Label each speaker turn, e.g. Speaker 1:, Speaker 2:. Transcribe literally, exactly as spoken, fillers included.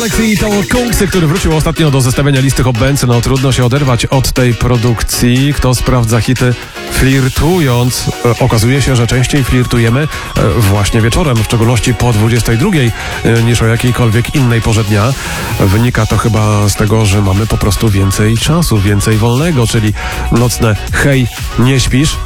Speaker 1: I to Kunksy, który wrócił ostatnio do zestawienia listy Hot Bands. No trudno się oderwać od tej produkcji. Kto sprawdza hity flirtując? E, okazuje się, że częściej flirtujemy e, właśnie wieczorem, w szczególności po dwudziestej drugiej e, niż o jakiejkolwiek innej porze dnia. Wynika to chyba z tego, że mamy po prostu więcej czasu, więcej wolnego, czyli nocne hej, nie śpisz?